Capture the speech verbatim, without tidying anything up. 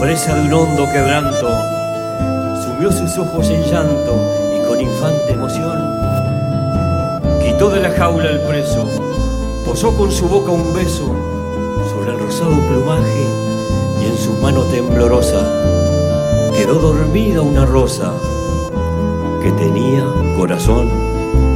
presa de un hondo quebranto, sumió sus ojos en llanto y con infante emoción quitó de la jaula el preso, posó con su boca un beso sobre el rosado plumaje y en su mano temblorosa quedó dormida una rosa que tenía corazón.